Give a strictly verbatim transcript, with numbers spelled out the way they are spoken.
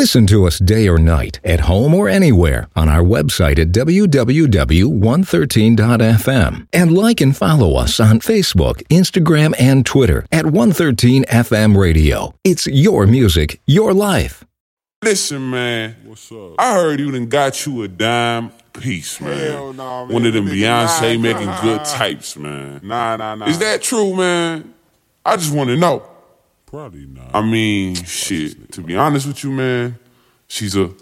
Listen to us day or night, at home or anywhere, on our website at w w w dot one thirteen dot f m. And like and follow us on Facebook, Instagram, and Twitter at one thirteen F M Radio. It's your music, your life. Listen, man. What's up? I heard you done got you a dime piece, man. Hell nah, man. One of them Nigga, Beyonce nah, making nah. good types, man. Nah, nah, nah. Is that true, man? I just want to know. Probably not. I mean, shit, to be honest with you, man, she's a